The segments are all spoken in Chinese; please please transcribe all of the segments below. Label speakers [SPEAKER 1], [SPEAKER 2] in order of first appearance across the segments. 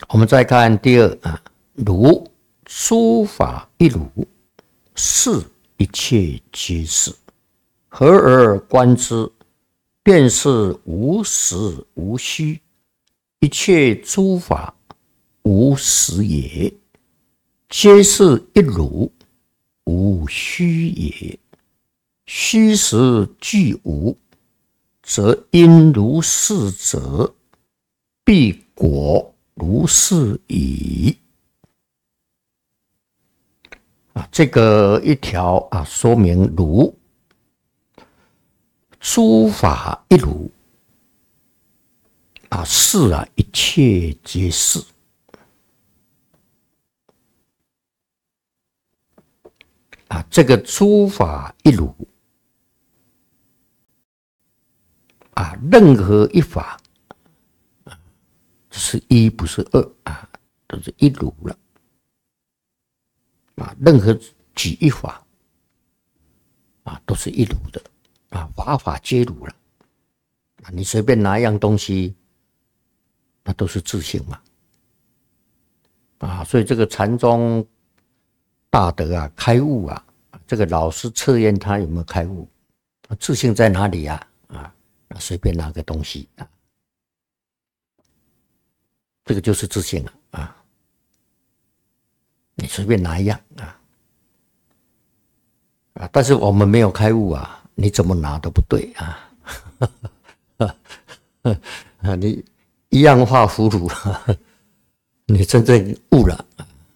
[SPEAKER 1] 我们再看第二啊，如诸法一如，是一切皆是。合而观之，便是无实无虚，一切诸法无实也，皆是一如，无虚也。虚实俱无，则因如是者，必果如是矣。这个一条说明如诸法一如是一切皆是。这个诸法一如任何一法是一不是二都是一如了任何举一法都是一如的法法皆如了你随便拿一样东西，那都是自性嘛所以这个禅宗大德开悟这个老师测验他有没有开悟，自性在哪里随便拿个东西这个就是自性你随便拿一样但是我们没有开悟你怎么拿都不对你一样化俘虏你真正悟了。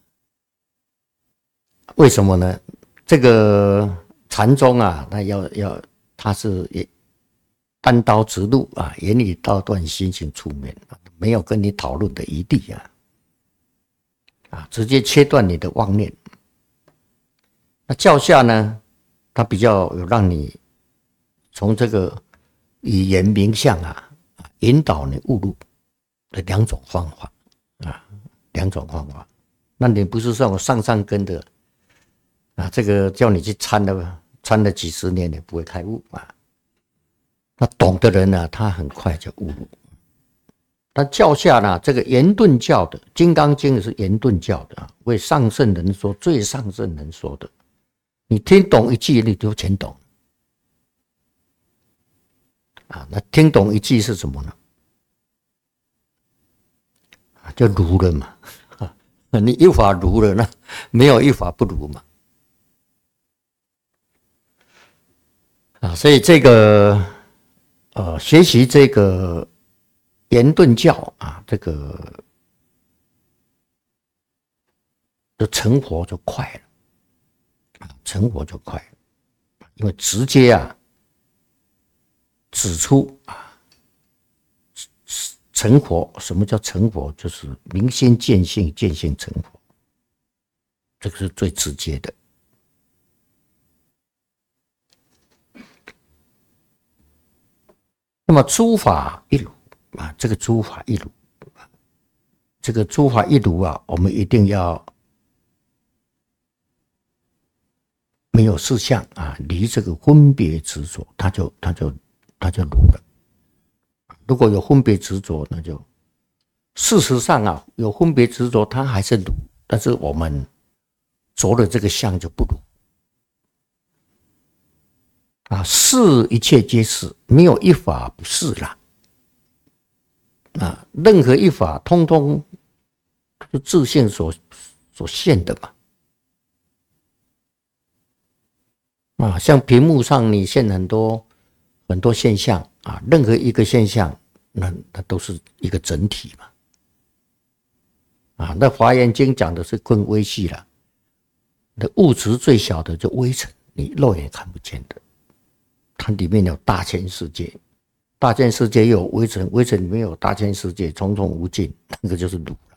[SPEAKER 1] 为什么呢？这个禅宗他是单刀直入言语道断，心行处灭没有跟你讨论的余地直接切断你的妄念。那教下呢，它比较有让你从这个语言名相引导你悟入的两种方法那你不是说我上根的这个叫你去参了几十年也不会开悟那懂的人他很快就悟入。那教下呢，这个圆顿教的《金刚经》是圆顿教的为上圣人说，最上圣人说的，你听懂一句你就全懂那听懂一句是什么呢？就如了嘛你一法如了，那没有一法不如嘛所以这个学习这个圆顿教这个就成佛就快了成佛就快了，因为直接指出成佛。什么叫成佛？就是明心见性，见性成佛，这个是最直接的。那么诸法一如这个诸法一如这个诸法一如我们一定要没有事相离这个分别执着，它就如了。如果有分别执着，那就事实上有分别执着，它还是如，但是我们着了这个相就不如是一切皆是，没有一法不是啦任何一法通通是自性所现的嘛像屏幕上你现很多现象任何一个现象那都是一个整体嘛那华严经讲的是更微细了，那物质最小的就微尘，你肉眼看不见的，它里面有大千世界，大千世界又有微尘，微尘里面有大千世界，重重无尽，那个就是如了